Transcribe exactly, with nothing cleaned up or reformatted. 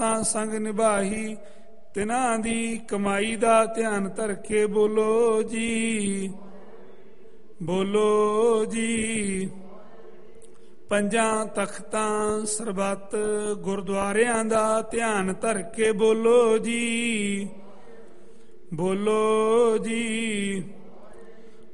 ਤਾਂ ਸੰਗ ਨਿਭਾਹੀ, ਤਿਨਾਂ ਦੀ ਕਮਾਈ ਦਾ ਧਿਆਨ ਧਰ ਕੇ ਬੋਲੋ ਜੀ, ਬੋਲੋ ਜੀ। ਪੰਜਾਂ ਤਖਤਾਂ ਸਰਬੱਤ ਗੁਰਦੁਆਰਿਆਂ ਦਾ ਧਿਆਨ ਧਰ ਕੇ ਬੋਲੋ ਜੀ, ਬੋਲੋ ਜੀ।